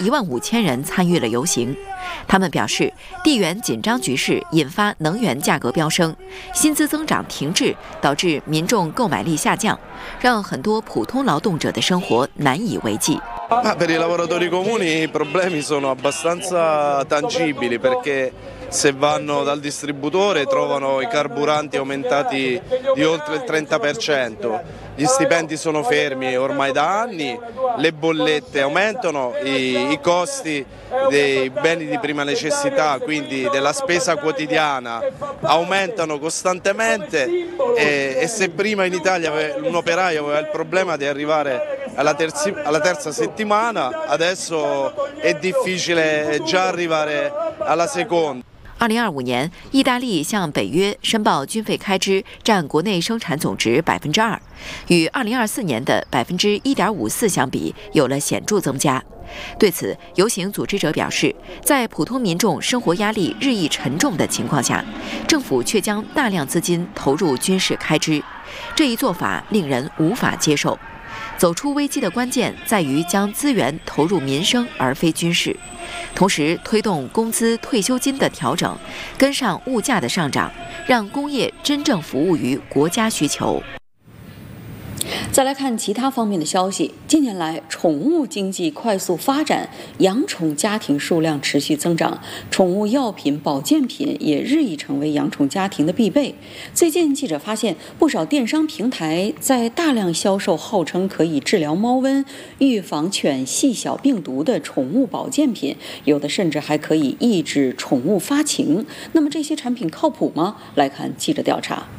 15000人参与了游行。他们表示，地缘紧张局势引发能源价格飙升，薪资增长停滞，导致民众购买力下降，让很多普通劳动者的生活难以为继。 Per i lavoratori comuni i problemi sono abbastanza tangibili perché se vanno dal distributore trovano i carburanti aumentati di oltre il 30%, gli stipendi sono fermi ormai da anni, le bollette aumentano, i costi dei beni di prima necessità, quindi della spesa quotidiana, aumentano costantemente e se prima in Italia un operaio aveva il problema di arrivare alla terza settimana, adesso è difficile già arrivare alla seconda. 2025年，意大利向北约申报军费开支占国内生产总值2%，与2024年的1.54%相比，有了显著增加。对此，游行组织者表示，在普通民众生活压力日益沉重的情况下，政府却将大量资金投入军事开支，这一做法令人无法接受。走出危机的关键在于将资源投入民生而非军事，同时推动工资、退休金的调整，跟上物价的上涨，让工业真正服务于国家需求。 再来看其他方面的消息。近年来，宠物经济快速发展，养宠家庭数量持续增长，宠物药品、保健品也日益成为养宠家庭的必备。最近，记者发现不少电商平台在大量销售号称可以治疗猫瘟、预防犬细小病毒的宠物保健品，有的甚至还可以抑制宠物发情。那么这些产品靠谱吗？来看记者调查。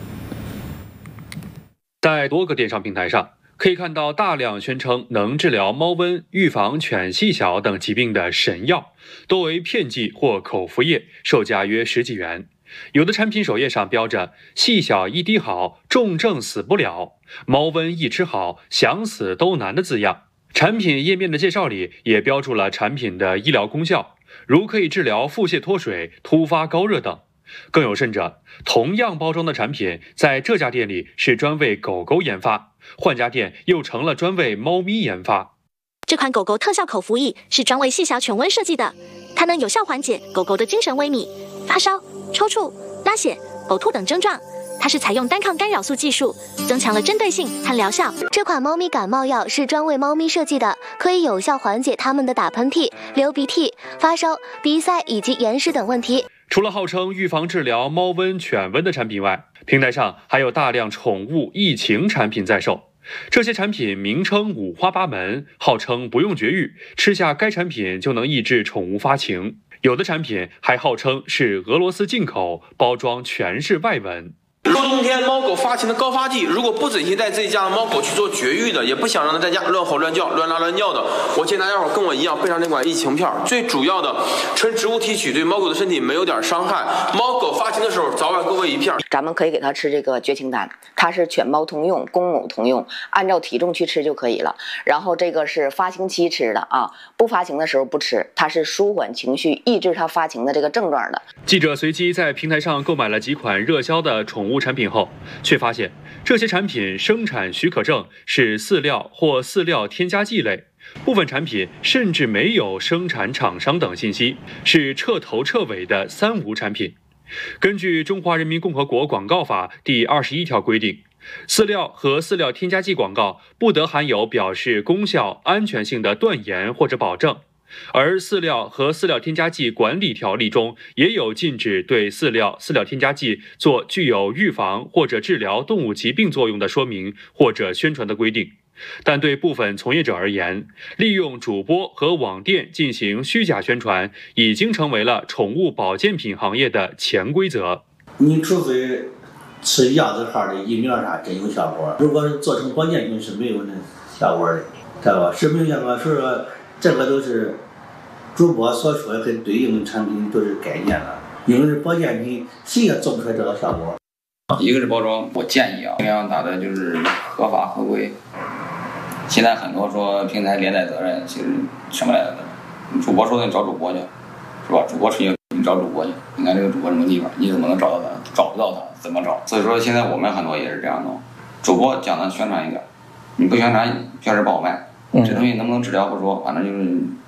在多个电商平台上，可以看到大量宣称能治疗猫瘟、预防犬细小等疾病的神药，多为片剂或口服液，售价约10几元。有的产品首页上标着“细小一滴好，重症死不了，猫瘟一吃好，想死都难”的字样。产品页面的介绍里也标注了产品的医疗功效，如可以治疗腹泻脱水、突发高热等。更有甚者，同样包装的产品在这家店里是专为狗狗研发，换家店又成了专为猫咪研发。 这款狗狗特效口服液是专为细小犬瘟设计的，它能有效缓解狗狗的精神萎靡、发烧、抽搐、拉血、呕吐等症状。它是采用单抗干扰素技术，增强了针对性和疗效。 这款猫咪感冒药是专为猫咪设计的，可以有效缓解它们的打喷嚏、流鼻涕、发烧、鼻塞以及眼屎等问题。 除了号称预防治疗猫瘟、犬瘟的产品外，平台上还有大量宠物疫情产品在售。这些产品名称五花八门，号称不用绝育，吃下该产品就能抑制宠物发情。有的产品还号称是俄罗斯进口，包装全是外文。 冬天猫狗发情的高发季，如果不仔细带自己家的猫狗去做绝育的，也不想让它在家乱吼乱叫、乱拉乱尿的，我建议大家伙跟我一样备上这款疫情片。最主要的，纯植物提取，对猫狗的身体没有点伤害。猫狗发情的时候，早晚各喂一片。 咱们可以给它吃这个绝情丹，它是犬猫通用、公母通用，按照体重去吃就可以了。然后这个是发情期吃的啊，不发情的时候不吃，它是舒缓情绪、抑制它发情的这个症状的。 记者随机在平台上购买了几款热销的宠物产品后，却发现这些产品生产许可证是饲料或饲料添加剂类，部分产品甚至没有生产厂商等信息，是彻头彻尾的三无产品。根据《中华人民共和国广告法》第21条规定，饲料和饲料添加剂广告不得含有表示功效、安全性的断言或者保证。而饲料和饲料添加剂管理条例中也有禁止对饲料、饲料添加剂做具有预防或者治疗动物疾病作用的说明或者宣传的规定。但对部分从业者而言，利用主播和网店进行虚假宣传，已经成为了宠物保健品行业的潜规则。 你除非吃样子号的疫苗啥真有效果，如果是做成保健品是没有那效果的，知道吧？是没有效果，所以说这个都是主播所说的跟对应的产品都是概念了，因为是保健品，谁也做不出来这个效果。 一个是包装，我建议尽量打的就是合法合规。现在很多说平台连带责任，其实什么来的？主播说的你找主播去，是吧？主播吹你找主播去，你看这个主播什么地方，你怎么能找到他？找不到他怎么找？所以说现在我们很多也是这样弄，主播讲的宣传一点，你不宣传确实不好卖。这东西能不能治疗不说，反正就是